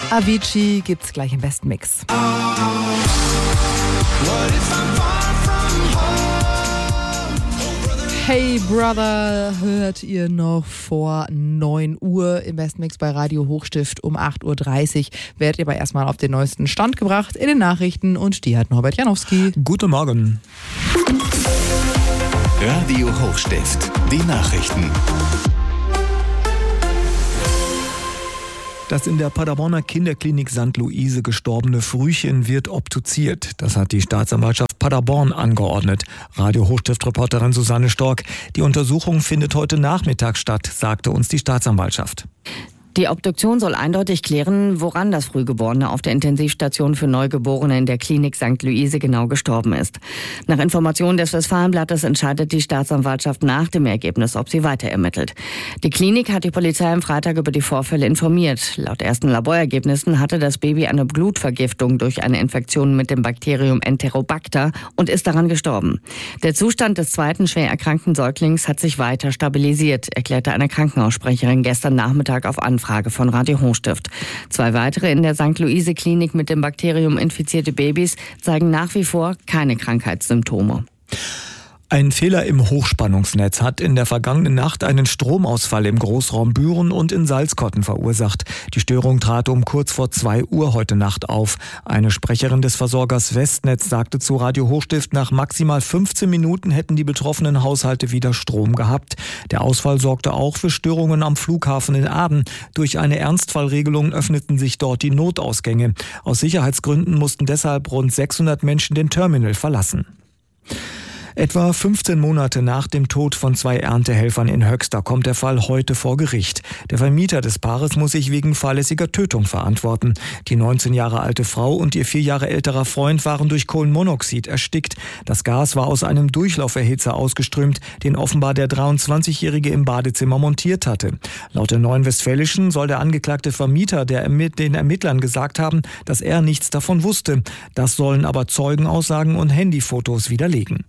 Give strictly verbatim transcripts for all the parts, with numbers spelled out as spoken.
Avicii gibt's gleich im besten Mix. Hey Brother, hört ihr noch vor neun Uhr im besten Mix bei Radio Hochstift. Um acht Uhr dreißig werdet ihr aber erstmal auf den neuesten Stand gebracht in den Nachrichten und die hat Norbert Janowski. Guten Morgen. Radio Hochstift, die Nachrichten. Das in der Paderborner Kinderklinik Sankt Luise gestorbene Frühchen wird obduziert. Das hat die Staatsanwaltschaft Paderborn angeordnet. Radio Hochstift-Reporterin Susanne Stork. Die Untersuchung findet heute Nachmittag statt, sagte uns die Staatsanwaltschaft. Die Obduktion soll eindeutig klären, woran das Frühgeborene auf der Intensivstation für Neugeborene in der Klinik Sankt Luise genau gestorben ist. Nach Informationen des Westfalenblattes entscheidet die Staatsanwaltschaft nach dem Ergebnis, ob sie weiter ermittelt. Die Klinik hat die Polizei am Freitag über die Vorfälle informiert. Laut ersten Laborergebnissen hatte das Baby eine Blutvergiftung durch eine Infektion mit dem Bakterium Enterobacter und ist daran gestorben. Der Zustand des zweiten schwer erkrankten Säuglings hat sich weiter stabilisiert, erklärte eine Krankenhaussprecherin gestern Nachmittag auf Anfrage von Radio Hochstift. Zwei weitere in der Sankt Luise Klinik mit dem Bakterium infizierte Babys zeigen nach wie vor keine Krankheitssymptome. Ein Fehler im Hochspannungsnetz hat in der vergangenen Nacht einen Stromausfall im Großraum Büren und in Salzkotten verursacht. Die Störung trat um kurz vor zwei Uhr heute Nacht auf. Eine Sprecherin des Versorgers Westnetz sagte zu Radio Hochstift, nach maximal fünfzehn Minuten hätten die betroffenen Haushalte wieder Strom gehabt. Der Ausfall sorgte auch für Störungen am Flughafen in Aden. Durch eine Ernstfallregelung öffneten sich dort die Notausgänge. Aus Sicherheitsgründen mussten deshalb rund sechshundert Menschen den Terminal verlassen. Etwa fünfzehn Monate nach dem Tod von zwei Erntehelfern in Höxter kommt der Fall heute vor Gericht. Der Vermieter des Paares muss sich wegen fahrlässiger Tötung verantworten. Die neunzehn Jahre alte Frau und ihr vier Jahre älterer Freund waren durch Kohlenmonoxid erstickt. Das Gas war aus einem Durchlauferhitzer ausgeströmt, den offenbar der dreiundzwanzigjährige im Badezimmer montiert hatte. Laut der Neuen Westfälischen soll der angeklagte Vermieter der den Ermittlern gesagt haben, dass er nichts davon wusste. Das sollen aber Zeugenaussagen und Handyfotos widerlegen.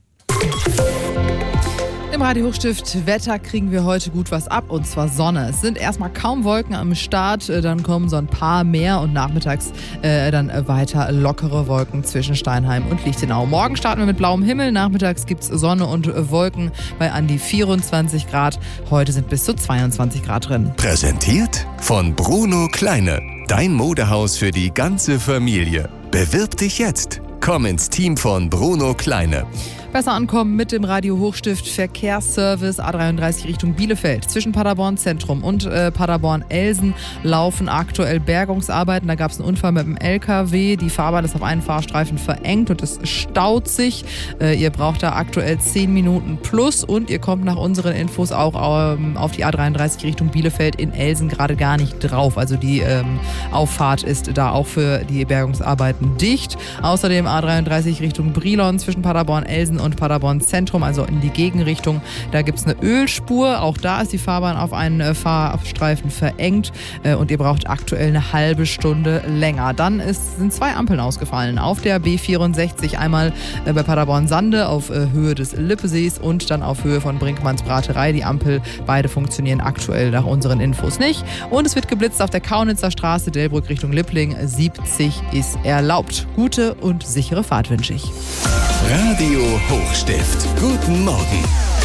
Im Radio Hochstift Wetter kriegen wir heute gut was ab, und zwar Sonne. Es sind erstmal kaum Wolken am Start, dann kommen so ein paar mehr und nachmittags äh, dann weiter lockere Wolken zwischen Steinheim und Lichtenau. Morgen starten wir mit blauem Himmel, nachmittags gibt es Sonne und Wolken bei an die vierundzwanzig Grad. Heute sind bis zu zweiundzwanzig Grad drin. Präsentiert von Bruno Kleine, dein Modehaus für die ganze Familie. Bewirb dich jetzt. Komm ins Team von Bruno Kleine. Besser ankommen mit dem Radio Hochstift Verkehrsservice A dreiunddreißig Richtung Bielefeld. Zwischen Paderborn Zentrum und äh, Paderborn Elsen laufen aktuell Bergungsarbeiten. Da gab es einen Unfall mit dem L K W. Die Fahrbahn ist auf einen Fahrstreifen verengt und es staut sich. Äh, ihr braucht da aktuell zehn Minuten plus und ihr kommt nach unseren Infos auch ähm, auf die A dreiunddreißig Richtung Bielefeld in Elsen gerade gar nicht drauf. Also die ähm, Auffahrt ist da auch für die Bergungsarbeiten dicht. Außerdem A dreiunddreißig Richtung Brilon zwischen Paderborn Elsen und Paderborn Zentrum, also in die Gegenrichtung. Da gibt es eine Ölspur. Auch da ist die Fahrbahn auf einen äh, Fahrstreifen verengt äh, und ihr braucht aktuell eine halbe Stunde länger. Dann ist, sind zwei Ampeln ausgefallen. Auf der B vierundsechzig, einmal äh, bei Paderborn Sande auf äh, Höhe des Lippesees und dann auf Höhe von Brinkmanns Braterei. Die Ampel, beide funktionieren aktuell nach unseren Infos nicht. Und es wird geblitzt auf der Kaunitzer Straße, Delbrück Richtung Lippling. siebzig ist erlaubt. Gute und sichere Fahrt wünsche ich. Radio Hochstift. Guten Morgen.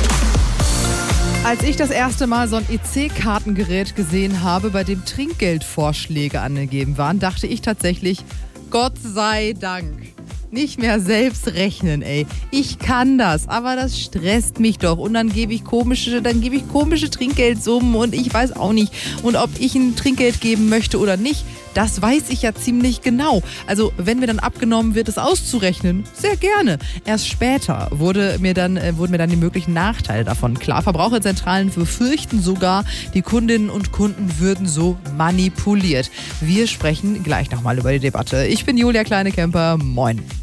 Als ich das erste Mal so ein E C-Kartengerät gesehen habe, bei dem Trinkgeldvorschläge angegeben waren, dachte ich tatsächlich, Gott sei Dank. Nicht mehr selbst rechnen, ey. Ich kann das, aber das stresst mich doch. Und dann gebe ich komische, dann gebe ich komische Trinkgeldsummen und ich weiß auch nicht. Und ob ich ein Trinkgeld geben möchte oder nicht, das weiß ich ja ziemlich genau. Also wenn mir dann abgenommen wird, es auszurechnen, sehr gerne. Erst später wurde mir dann, äh, wurden mir dann die möglichen Nachteile davon klar. Verbraucherzentralen befürchten sogar, die Kundinnen und Kunden würden so manipuliert. Wir sprechen gleich nochmal über die Debatte. Ich bin Julia Kleine-Kemper. Moin.